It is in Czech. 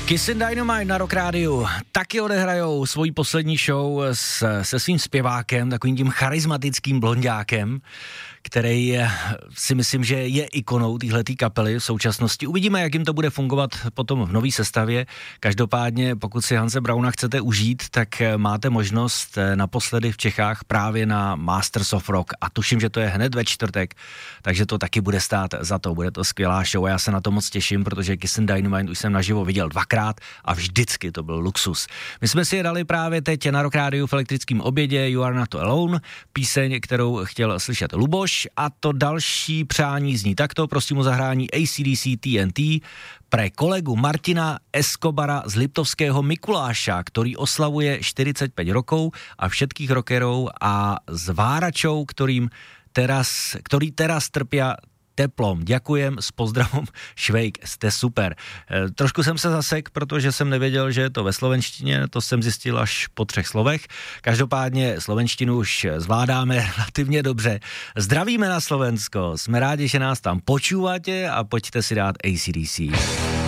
Kiss and Dynamite na Rock Rádiu taky odehrajou svoji poslední show se svým zpěvákem, takovým tím charismatickým blonďákem, který si myslím, že je ikonou téhletý kapely v současnosti. Uvidíme, jak jim to bude fungovat potom v nový sestavě. Každopádně, pokud si Hanse Brauna chcete užít, tak máte možnost naposledy v Čechách právě na Masters of Rock. A tuším, že to je hned ve čtvrtek, takže to taky bude stát za to. Bude to skvělá show a já se na to moc těším, protože Kiss and Dynamite už jsem naživo viděl dvakrát a vždycky to byl luxus. My jsme si je dali právě teď na Rock Rádiu v elektrickém obědě You Are Not Alone, píseň, kterou chtěl slyšet Luboš, a to další přání zní takto, prosím o zahrání AC/DC TNT pre kolegu Martina Escobara z Liptovského Mikuláša, který oslavuje 45 rokov a všetkých rockerov a zváračov, který teraz trpia teplom. Ďakujem, s pozdravom, Švejk, jste super. Trošku jsem se zasek, protože jsem nevěděl, že je to ve slovenštině, to jsem zjistil až po 3 slovech. Každopádně slovenštinu už zvládáme relativně dobře. Zdravíme na Slovensko, jsme rádi, že nás tam počúvate a pojďte si dát AC/DC.